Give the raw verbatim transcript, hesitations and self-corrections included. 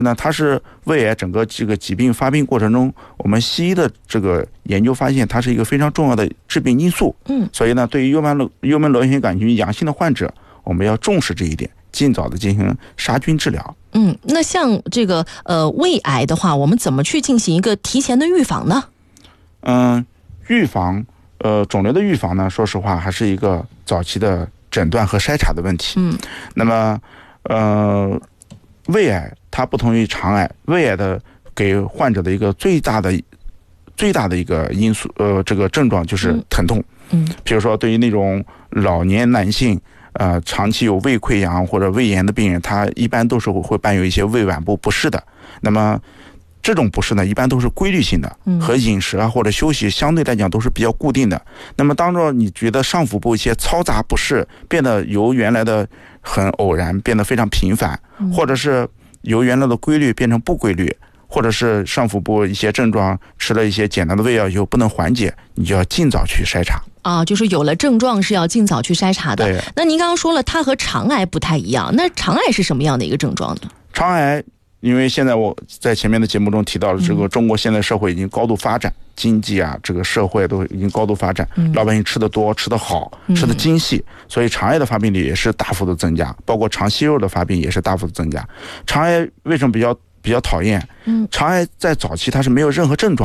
那它是胃癌整个这个疾病发病过程中，我们西医的这个研究发现，它是一个非常重要的致病因素。 嗯， 所以呢，对于幽门幽门螺旋杆菌阳性的患者，我们要重视这一点，尽早的进行杀菌治疗。 嗯，那像这个呃胃癌的话，我们怎么去进行一个提前的预防呢？ 嗯，预防呃肿瘤的预防呢，说实话还是一个早期的诊断和筛查的问题。 嗯， 那么呃胃癌它不同于肠癌，胃癌的给患者的一个最大的最大的一个因素呃这个症状就是疼痛。 嗯， 比如说对于那种老年男性。呃，长期有胃溃疡或者胃炎的病人，他一般都是会伴有一些胃脘部不适的。那么这种不适呢，一般都是规律性的，和饮食啊或者休息相对来讲都是比较固定的。那么当着你觉得上腹部一些嘈杂不适变得由原来的很偶然变得非常频繁，或者是由原来的规律变成不规律，或者是上腹部一些症状吃了一些简单的胃药以后不能缓解，你就要尽早去筛查。 啊，就是有了症状是要尽早去筛查的。 对。 那您刚刚说了，它和肠癌不太一样，那肠癌是什么样的一个症状呢？ 肠癌，因为现在我在前面的节目中提到了，这个中国现在社会已经高度发展，嗯、经济啊，这个社会都已经高度发展，嗯、老百姓吃得多，吃得好，吃得精细，嗯、所以肠癌的发病率也是大幅的增加，包括肠息肉的发病也是大幅的增加。肠癌为什么比较比较讨厌？嗯，肠癌在早期它是没有任何症状。